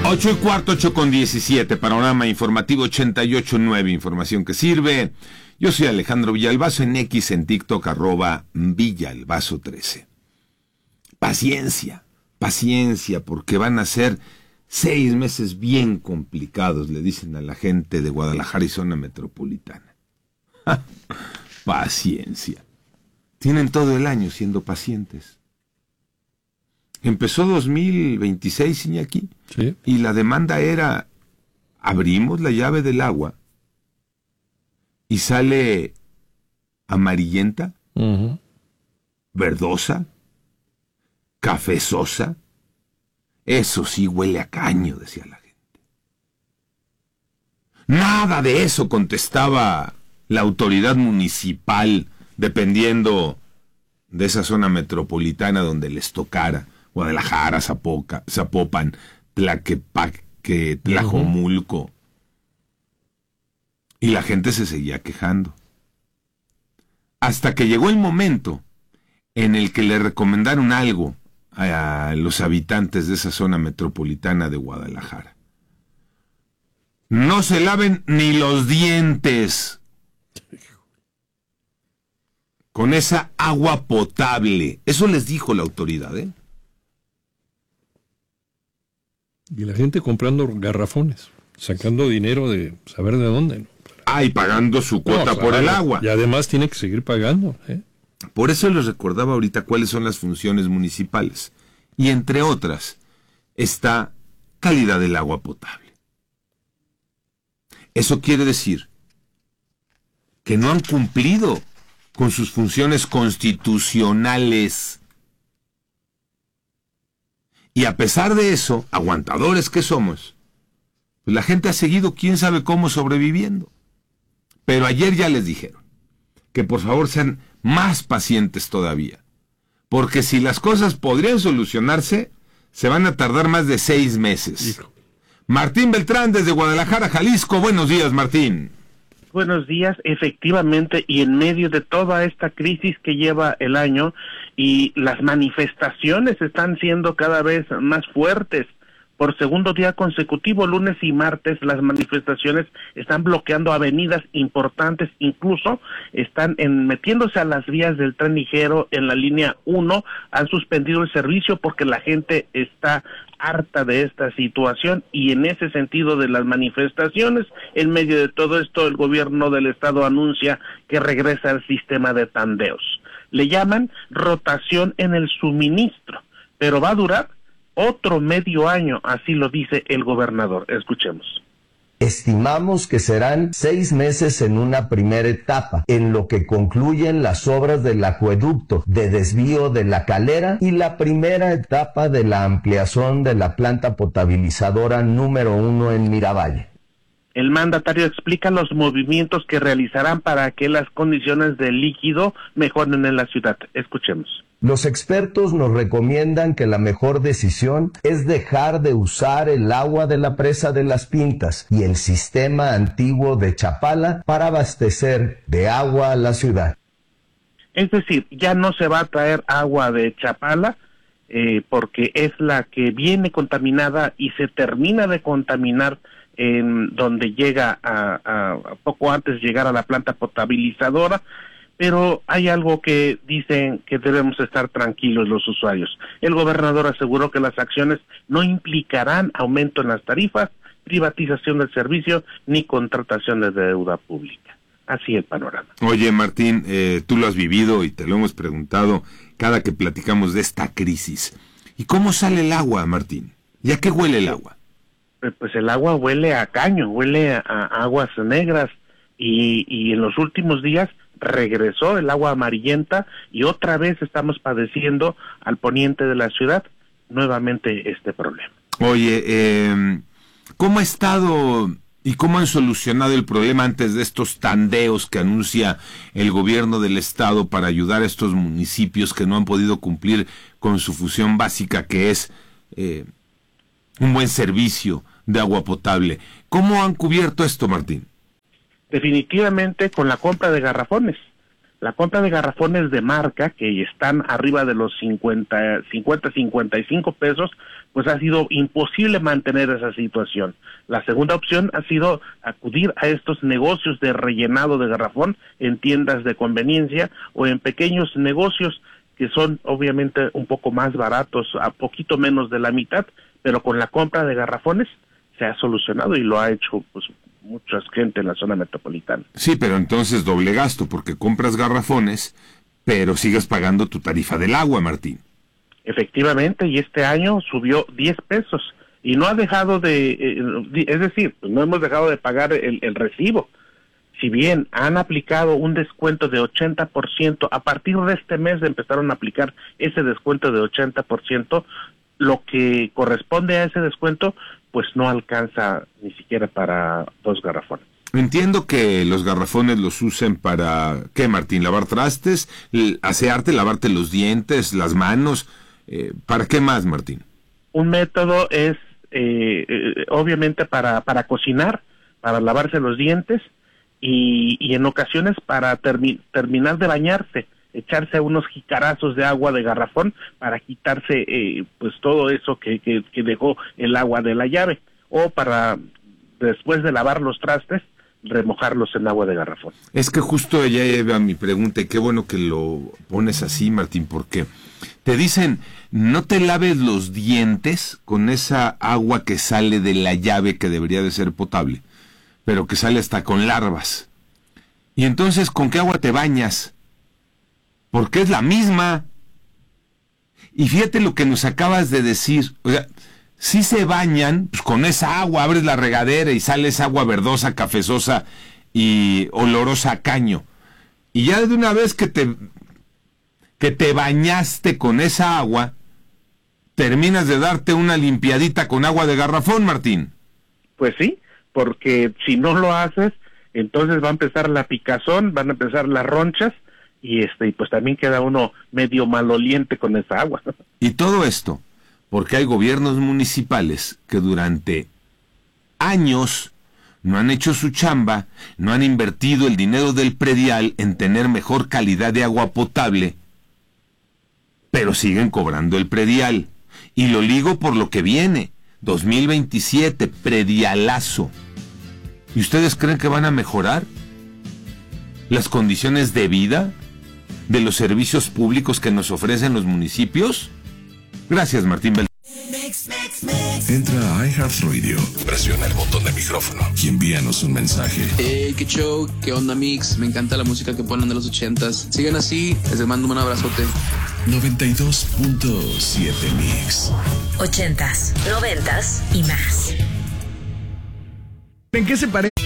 8:15, 8:17, panorama informativo 88.9, información que sirve. Yo soy Alejandro Villalbazo, en X, en TikTok, @Villalbazo13. Paciencia, porque van a ser 6 meses bien complicados, le dicen a la gente de Guadalajara y zona metropolitana. Paciencia. Tienen todo el año siendo pacientes. Empezó 2026, Iñaki, sí, y la demanda era: abrimos la llave del agua y sale amarillenta, verdosa, cafezosa. Eso sí huele a caño, decía la gente. Nada de eso, contestaba la autoridad municipal, dependiendo de esa zona metropolitana donde les tocara. Guadalajara, Zapopan, Tlaquepaque, Tlajomulco. Y la gente se seguía quejando. Hasta que llegó el momento en el que le recomendaron algo a los habitantes de esa zona metropolitana de Guadalajara. No se laven ni los dientes con esa agua potable. Eso les dijo la autoridad, ¿eh? Y la gente comprando garrafones, sacando dinero de saber de dónde, ¿no? Y pagando su cuota por el agua. Y además tiene que seguir pagando, ¿eh? Por eso les recordaba ahorita cuáles son las funciones municipales. Y entre otras, está calidad del agua potable. Eso quiere decir que no han cumplido con sus funciones constitucionales. Y a pesar de eso, aguantadores que somos, pues la gente ha seguido quién sabe cómo sobreviviendo. Pero ayer ya les dijeron que por favor sean más pacientes todavía, porque si las cosas podrían solucionarse, se van a tardar más de 6 meses. Hijo. Martín Beltrán, desde Guadalajara, Jalisco. Buenos días, Martín. Buenos días, efectivamente, y en medio de toda esta crisis que lleva el año, y las manifestaciones están siendo cada vez más fuertes. Por segundo día consecutivo, lunes y martes, las manifestaciones están bloqueando avenidas importantes, incluso están metiéndose a las vías del tren ligero en la línea 1, han suspendido el servicio porque la gente está harta de esta situación, y en ese sentido de las manifestaciones, en medio de todo esto, el gobierno del estado anuncia que regresa al sistema de tandeos. Le llaman rotación en el suministro, pero va a durar otro medio año, así lo dice el gobernador. Escuchemos. Estimamos que serán 6 meses en una primera etapa, en lo que concluyen las obras del acueducto de desvío de La Calera y la primera etapa de la ampliación de la planta potabilizadora número 1 en Miravalle. El mandatario explica los movimientos que realizarán para que las condiciones del líquido mejoren en la ciudad. Escuchemos. Los expertos nos recomiendan que la mejor decisión es dejar de usar el agua de la presa de Las Pintas y el sistema antiguo de Chapala para abastecer de agua a la ciudad. Es decir, ya no se va a traer agua de Chapala porque es la que viene contaminada y se termina de contaminar en donde llega a poco antes de llegar a la planta potabilizadora. Pero hay algo que dicen que debemos estar tranquilos los usuarios. El gobernador aseguró que las acciones no implicarán aumento en las tarifas, privatización del servicio, ni contratación de deuda pública. Así el panorama. Oye, Martín, tú lo has vivido y te lo hemos preguntado cada que platicamos de esta crisis. ¿Y cómo sale el agua, Martín? ¿Y a qué huele el agua? Pues el agua huele a caño, huele a aguas negras, y en los últimos días regresó el agua amarillenta y otra vez estamos padeciendo al poniente de la ciudad nuevamente este problema. Oye, ¿cómo ha estado y cómo han solucionado el problema antes de estos tandeos que anuncia el gobierno del estado para ayudar a estos municipios que no han podido cumplir con su función básica, que es un buen servicio de agua potable? ¿Cómo han cubierto esto, Martín? Definitivamente con la compra de garrafones. La compra de garrafones de marca, que están arriba de los 55 pesos, pues ha sido imposible mantener esa situación. La segunda opción ha sido acudir a estos negocios de rellenado de garrafón en tiendas de conveniencia o en pequeños negocios que son obviamente un poco más baratos, a poquito menos de la mitad, pero con la compra de garrafones se ha solucionado y lo ha hecho pues mucha gente en la zona metropolitana. Sí, pero entonces doble gasto, porque compras garrafones, pero sigues pagando tu tarifa del agua, Martín. Efectivamente, y este año subió 10 pesos, y no ha dejado es decir, pues no hemos dejado de pagar el recibo. Si bien han aplicado un descuento de 80%, a partir de este mes empezaron a aplicar ese descuento de 80%, lo que corresponde a ese descuento pues no alcanza ni siquiera para 2 garrafones. Entiendo que los garrafones los usen para, ¿qué, Martín? ¿Lavar trastes? ¿Asearte, lavarte los dientes, las manos? ¿Para qué más, Martín? Un método es, obviamente, para cocinar, para lavarse los dientes y en ocasiones para terminar de bañarse, echarse unos jicarazos de agua de garrafón para quitarse pues todo eso que dejó el agua de la llave, o para después de lavar los trastes remojarlos en agua de garrafón. Es que justo ya iba mi pregunta, y qué bueno que lo pones así, Martín, porque te dicen no te laves los dientes con esa agua que sale de la llave, que debería de ser potable, pero que sale hasta con larvas. Y entonces, ¿con qué agua te bañas? Porque es la misma. Y fíjate lo que nos acabas de decir. O sea, si se bañan, pues con esa agua abres la regadera y sale esa agua verdosa, cafezosa y olorosa a caño. Y ya de una vez que te bañaste con esa agua, terminas de darte una limpiadita con agua de garrafón, Martín. Pues sí, porque si no lo haces, entonces va a empezar la picazón, van a empezar las ronchas, y pues también queda uno medio maloliente con esa agua. Y todo esto porque hay gobiernos municipales que durante años no han hecho su chamba, no han invertido el dinero del predial en tener mejor calidad de agua potable, pero siguen cobrando el predial. Y lo ligo por lo que viene, 2027, predialazo. ¿Y ustedes creen que van a mejorar las condiciones de vida de los servicios públicos que nos ofrecen los municipios? Gracias, Martín Beltrán. Entra a iHeartRadio, presiona el botón de micrófono y envíanos un mensaje. Qué show, qué onda, Mix. Me encanta la música que ponen de los 80s. Sigan así, les mando un abrazote. 92.7 Mix. 80s, 90s y más. ¿En qué se parece?